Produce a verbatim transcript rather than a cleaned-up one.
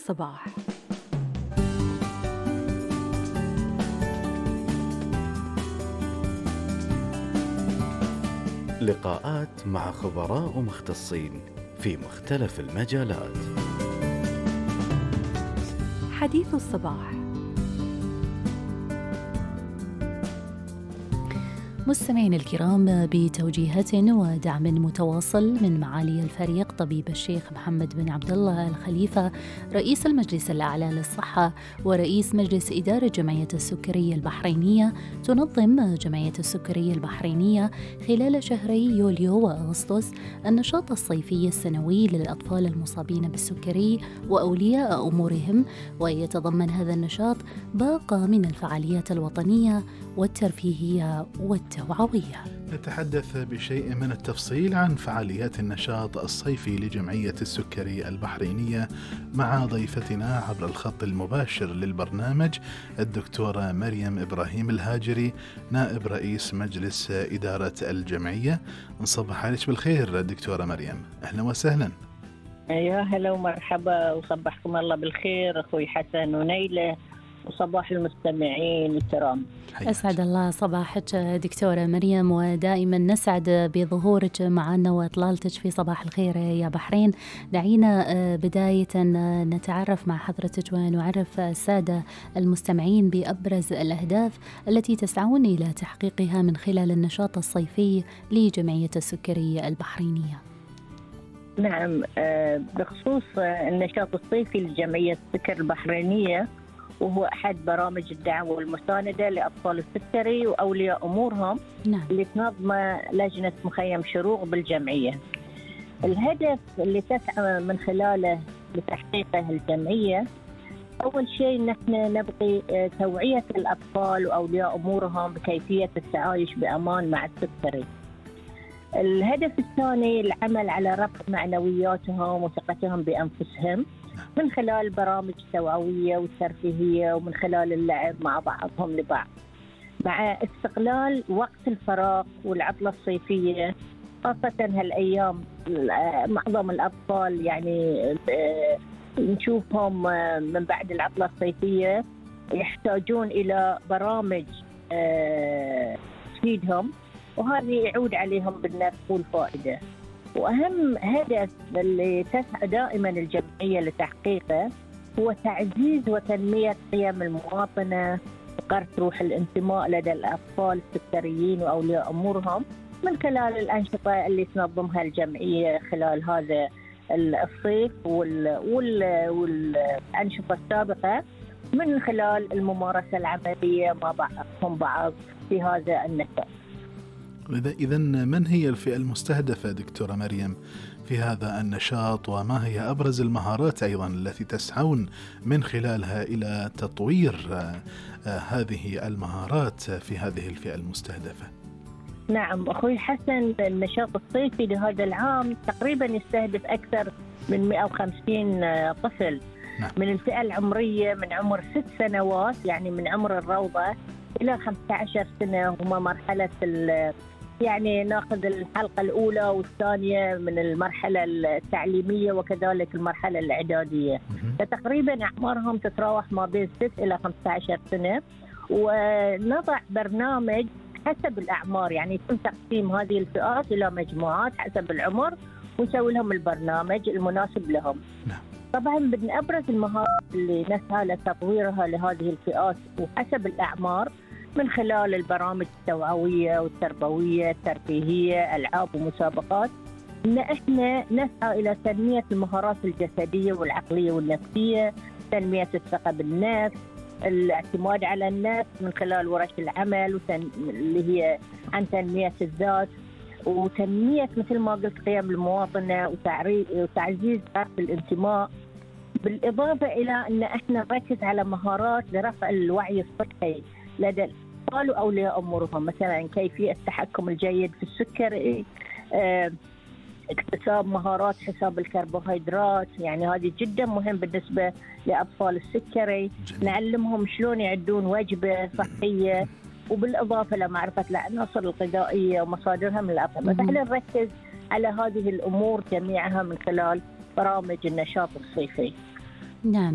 الصباح. لقاءات مع خبراء ومختصين في مختلف المجالات. حديث الصباح. مستمعين الكرام، بتوجيهات ودعم متواصل من معالي الفريق طبيب الشيخ محمد بن عبد الله الخليفة رئيس المجلس الأعلى للصحة ورئيس مجلس إدارة جمعية السكرية البحرينية، تنظم جمعية السكرية البحرينية خلال شهري يوليو وأغسطس النشاط الصيفي السنوي للأطفال المصابين بالسكري وأولياء أمورهم، ويتضمن هذا النشاط باقة من الفعاليات الوطنية والترفيهية والتوعوية. نتحدث بشيء من التفصيل عن فعاليات النشاط الصيفي لجمعية السكري البحرينية مع ضيفتنا عبر الخط المباشر للبرنامج الدكتورة مريم إبراهيم الهاجري، نائب رئيس مجلس إدارة الجمعية. نصبح عليك بالخير دكتورة مريم، أهلا وسهلا. يا هلا ومرحبا، وصبحكم الله بالخير أخوي حسن ونيلة، وصباح المستمعين الكرام. أسعد الله صباحك دكتورة مريم، ودائما نسعد بظهورك معنا وإطلالتك في صباح الخير يا بحرين. دعينا بداية نتعرف مع حضرتك ونعرف السادة المستمعين بأبرز الأهداف التي تسعون إلى تحقيقها من خلال النشاط الصيفي لجمعية السكري البحرينية. نعم، بخصوص النشاط الصيفي لجمعية السكر البحرينية، وهو أحد برامج الدعم والمساندة لأطفال السكري وأولياء أمورهم، نعم. اللي تنظم لجنة مخيم شروق بالجمعية. الهدف اللي تسعى من خلاله لتحقيقه الجمعية، أول شيء نحن نبغي توعية الأطفال وأولياء أمورهم بكيفية التعايش بأمان مع السكري. الهدف الثاني العمل على رفع معنوياتهم وثقتهم بأنفسهم من خلال برامج توعوية والترفيهية، ومن خلال اللعب مع بعضهم لبعض، مع استغلال وقت الفراغ والعطلة الصيفية، خاصة هالأيام معظم الأطفال يعني نشوفهم من بعد العطلة الصيفية يحتاجون إلى برامج تفيدهم، وهذا يعود عليهم بالنفع والفائدة. وأهم هدف اللي تسعى دائما الجمعية لتحقيقه هو تعزيز وتنمية قيم المواطنة وقرص روح الانتماء لدى الأطفال السكريين وأولياء أمورهم من خلال الأنشطة اللي تنظمها الجمعية خلال هذا الصيف والأنشطة السابقة، من خلال الممارسة العملية مع بعضهم بعض في هذا النشاط. إذا من هي الفئة المستهدفة دكتورة مريم في هذا النشاط، وما هي أبرز المهارات أيضا التي تسعون من خلالها إلى تطوير هذه المهارات في هذه الفئة المستهدفة؟ نعم أخوي حسن، النشاط الصيفي لهذا العام تقريبا يستهدف أكثر من مئة وخمسين طفل. نعم. من الفئة العمرية من عمر ست سنوات، يعني من عمر الروضة إلى خمسة عشر سنة، هما مرحلة يعني ناخذ الحلقة الأولى والثانية من المرحلة التعليمية وكذلك المرحلة الإعدادية، فتقريبا أعمارهم تتراوح ما بين ست إلى خمسة عشر سنة، ونضع برنامج حسب الأعمار، يعني يتم تقسيم هذه الفئات إلى مجموعات حسب العمر ونسوي لهم البرنامج المناسب لهم. طبعا من أبرز المهارات اللي نسعى لتطويرها لهذه الفئات وحسب الأعمار من خلال البرامج التوعوية والتربوية الترفيهية، ألعاب ومسابقات، إن إحنا نسعى إلى تنمية المهارات الجسدية والعقلية والنفسية، تنمية الثقة بالنفس، الاعتماد على النفس من خلال ورش العمل وتن... اللي هي عن تنمية الذات، وتنمية مثل ما قلت قيم المواطنة وتعري... وتعزيز قرص الانتماء، بالإضافة إلى أن إحنا نركز على مهارات لرفع الوعي الصحي لدى الأطفال وأولياء أمورهم، مثلا كيفية التحكم الجيد في السكري، اه اكتساب مهارات حساب الكربوهيدرات، يعني هذه جدا مهم بالنسبة لأطفال السكري، نعلمهم شلون يعدون وجبة صحية، وبالإضافة لمعرفة العناصر الغذائية ومصادرها من الأطعمة. فإحنا نركز على هذه الأمور جميعها من خلال برامج النشاط الصيفي. نعم.